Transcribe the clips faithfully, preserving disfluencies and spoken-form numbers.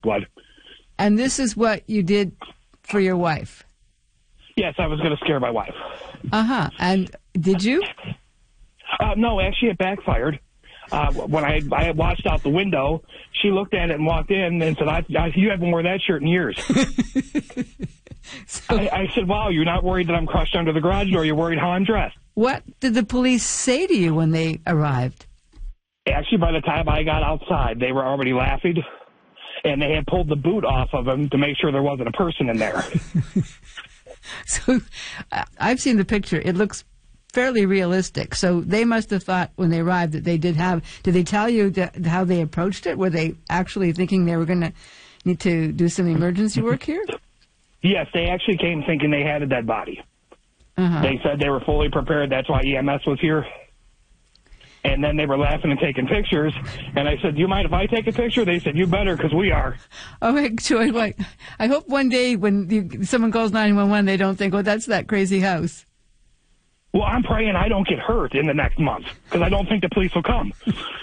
blood. And this is what you did for your wife? Yes, I was going to scare my wife. Uh-huh. And did you? Uh, no, actually it backfired. Uh, when I, I watched out the window, she looked at it and walked in and said, I, I, you haven't worn that shirt in years. so, I, I said, wow, you're not worried that I'm crushed under the garage door. You're worried how I'm dressed. What did the police say to you when they arrived? Actually, by the time I got outside, they were already laughing, and they had pulled the boot off of him to make sure there wasn't a person in there. So I've seen the picture. It looks fairly realistic. So they must have thought when they arrived that they did have, did they tell you that, how they approached it? Were they actually thinking they were going to need to do some emergency work here? Yes, they actually came thinking they had a dead body. Uh-huh. They said they were fully prepared. That's why E M S was here. And then they were laughing and taking pictures. And I said, do you mind if I take a picture? They said, you better, because we are. Oh, wait, Joy, wait. I hope one day when you, someone calls nine one one, they don't think, oh, that's that crazy house. Well, I'm praying I don't get hurt in the next month, because I don't think the police will come.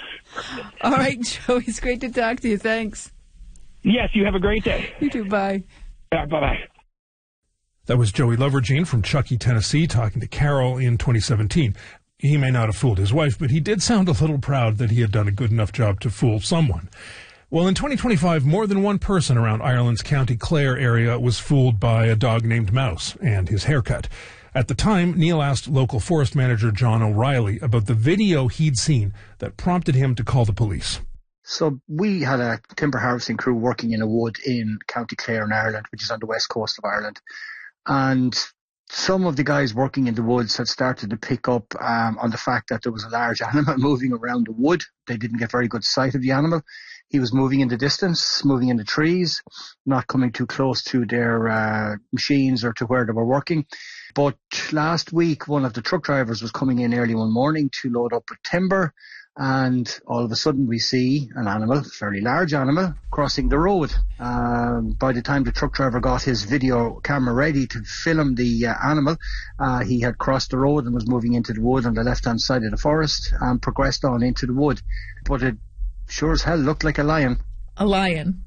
All right, Joey, it's great to talk to you. Thanks. Yes, you have a great day. You too. Bye. Yeah, bye-bye. That was Joey Lovergene from Chuckey, Tennessee, talking to Carol in twenty seventeen. He may not have fooled his wife, but he did sound a little proud that he had done a good enough job to fool someone. Well, in twenty twenty-five, more than one person around Ireland's County Clare area was fooled by a dog named Mouse and his haircut. At the time, Neil asked local forest manager John O'Reilly about the video he'd seen that prompted him to call the police. So we had a timber harvesting crew working in a wood in County Clare in Ireland, which is on the west coast of Ireland. And some of the guys working in the woods had started to pick up um, on the fact that there was a large animal moving around the wood. They didn't get very good sight of the animal. He was moving in the distance, moving in the trees, not coming too close to their uh, machines or to where they were working. But last week, one of the truck drivers was coming in early one morning to load up with timber. And all of a sudden we see an animal, a fairly large animal, crossing the road. Um, by the time the truck driver got his video camera ready to film the uh, animal, uh, he had crossed the road and was moving into the wood on the left-hand side of the forest and progressed on into the wood. But it sure as hell looked like a lion. A lion?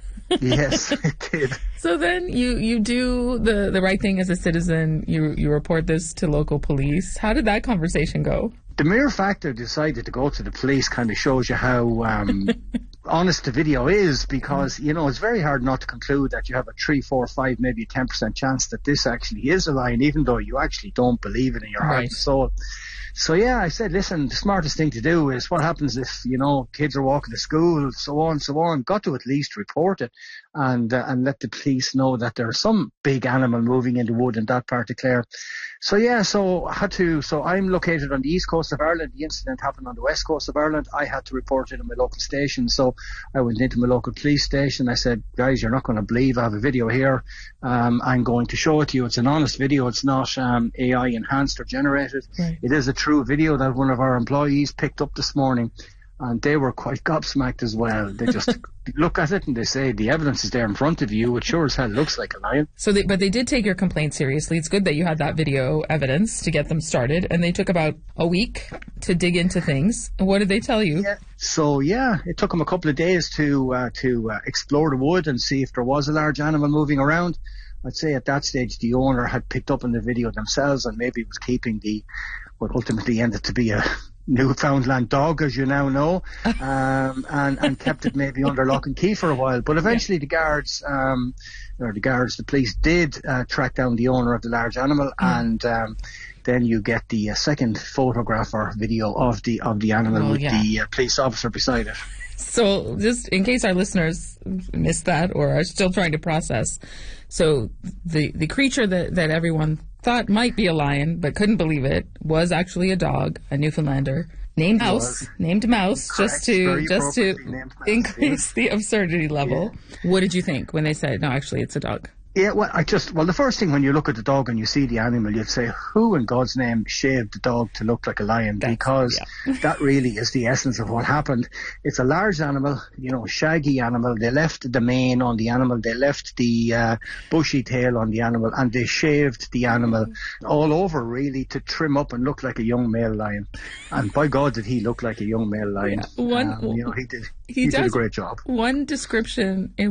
Yes, it did. So then you, you do the, the right thing as a citizen. You, you report this to local police. How did that conversation go? The mere fact I decided to go to the police kind of shows you how um, honest the video is, because, you know, it's very hard not to conclude that you have a three, four, five, maybe a ten percent chance that this actually is a lion, even though you actually don't believe it in your heart Right. and soul. So, yeah, I said, listen, the smartest thing to do is what happens if, you know, kids are walking to school, so on, so on. Got to at least report it and uh, and let the police know that there's some big animal moving in the wood in that part of Clare. So, yeah, so I had to, so I'm located on the east coast of Ireland. The incident happened on the west coast of Ireland. I had to report it in my local station. So I went into my local police station. I said, guys, you're not going to believe I have a video here. Um, I'm going to show it to you. It's an honest video. It's not um, A I enhanced or generated. Right. It is a true video that one of our employees picked up this morning. And they were quite gobsmacked as well. They just look at it and they say, the evidence is there in front of you. It sure as hell looks like a lion. So, they, but they did take your complaint seriously. It's good that you had that video evidence to get them started. And they took about a week to dig into things. And what did they tell you? Yeah. So, yeah, it took them a couple of days to uh, to uh, explore the wood and see if there was a large animal moving around. I'd say at that stage the owner had picked up on the video themselves and maybe was keeping the what ultimately ended to be a Newfoundland dog, as you now know, um, and, and kept it maybe under lock and key for a while. But eventually the guards, um, or the guards, the police did uh, track down the owner of the large animal, mm. and um, then you get the uh, second photograph or video of the of the animal oh, with yeah. the uh, police officer beside it. So just in case our listeners missed that or are still trying to process, so the the creature that, that everyone thought might be a lion but couldn't believe it was actually a dog, a Newfoundlander named Mouse, named Mouse, Correct. just to Very just to Mouse, increase yeah. the absurdity level. Yeah. What did you think when they said no, actually it's a dog? Yeah, well, I just, well, the first thing when you look at the dog and you see the animal, you'd say, who in God's name shaved the dog to look like a lion? That's, because yeah. that really is the essence of what happened. It's a large animal, you know, shaggy animal. They left the mane on the animal. They left the uh, bushy tail on the animal, and they shaved the animal all over, really, to trim up and look like a young male lion. And by God, did he look like a young male lion. Yeah. One, um, you know, he did, he, he does did a great job. One description in